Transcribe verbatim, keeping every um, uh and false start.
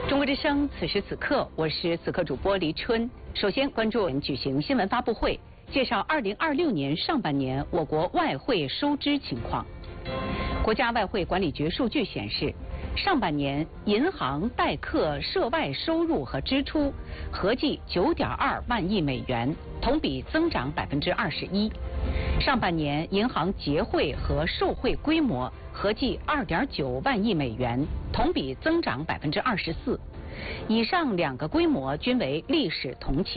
中国之声，此时此刻，我是此刻主播黎春。首先关注举行新闻发布会，介绍二零二六年上半年我国外汇收支情况。国家外汇管理局数据显示，上半年银行代客涉外收入和支出合计九点二万亿美元，同比增长百分之二十一。上半年银行结汇和受汇规模合计二点九万亿美元，同比增长百分之二十四。以上两个规模均为历史同期